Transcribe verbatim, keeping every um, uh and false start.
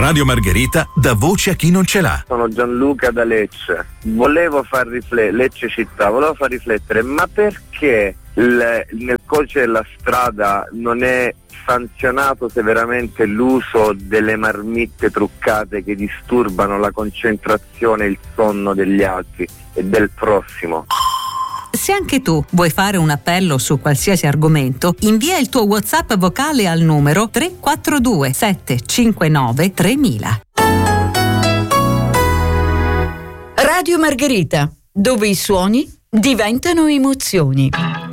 Radio Margherita dà voce a chi non ce l'ha. Sono Gianluca da Lecce. Volevo far riflettere, Lecce città, volevo far riflettere, ma perché il, nel codice della strada non è sanzionato severamente l'uso delle marmitte truccate che disturbano la concentrazione e il sonno degli altri e del prossimo? Se anche tu vuoi fare un appello su qualsiasi argomento, invia il tuo WhatsApp vocale al numero tre quattro due sette cinque nove tremila. Radio Margherita, dove i suoni diventano emozioni.